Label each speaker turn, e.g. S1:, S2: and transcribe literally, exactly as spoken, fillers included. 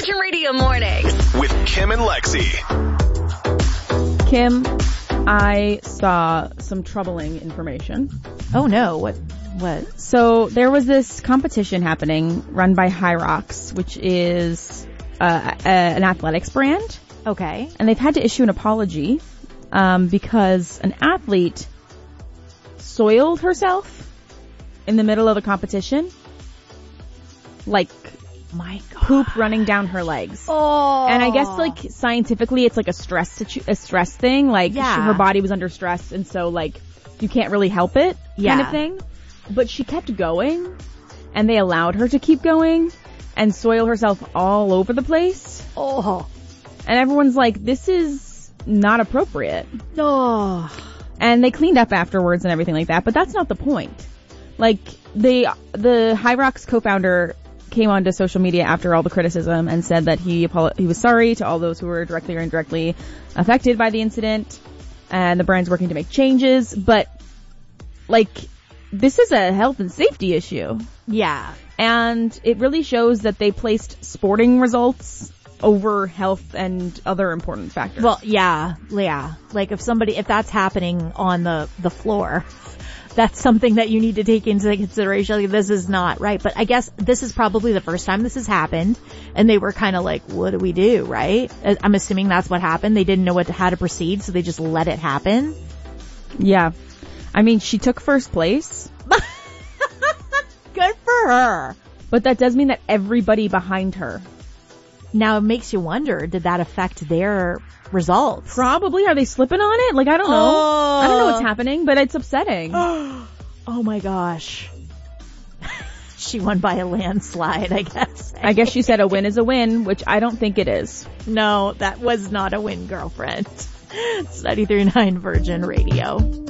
S1: Virgin Radio Mornings
S2: with Kim and Lexi.
S3: Kim, I saw some troubling information.
S4: Oh no, what, what?
S3: So there was this competition happening run by Hyrox, which is uh, a, an athletics brand.
S4: Okay.
S3: And they've had to issue an apology um, because an athlete soiled herself in the middle of a competition. Like,
S4: my God.
S3: Poop running down her legs.
S4: Oh.
S3: And I guess, like, scientifically, it's like a stress situ- a stress thing. Like,
S4: yeah.
S3: she, her body was under stress, and so, like, you can't really help it,
S4: yeah.
S3: kind of thing. But she kept going, and they allowed her to keep going and soil herself all over the place.
S4: Oh.
S3: And everyone's like, this is not appropriate.
S4: Oh.
S3: And they cleaned up afterwards and everything like that, but that's not the point. Like, they, the Hyrox co-founder came onto social media after all the criticism and said that he apolo- he was sorry to all those who were directly or indirectly affected by the incident, and the brand's working to make changes, but, like, this is a health and safety issue.
S4: Yeah.
S3: And it really shows that they placed sporting results over health and other important factors.
S4: Well, yeah, yeah. Like if somebody, if that's happening on the, the floor, that's something that you need to take into consideration. Like, this is not right. But I guess this is probably the first time this has happened, and they were kind of like, what do we do, right? I'm assuming that's what happened. They didn't know what to, how to proceed, so they just let it happen.
S3: Yeah. I mean, she took first place.
S4: Good for her.
S3: But that does mean that everybody behind her.
S4: Now it makes you wonder, did that affect their results?
S3: Probably. Are they slipping on it? Like, I don't know.
S4: Oh.
S3: I don't know what's happening, but it's upsetting.
S4: Oh my gosh. She won by a landslide, I guess.
S3: I guess she said a win is a win, which I don't think it is.
S4: No, that was not a win, girlfriend. It's ninety-three point nine Virgin Radio.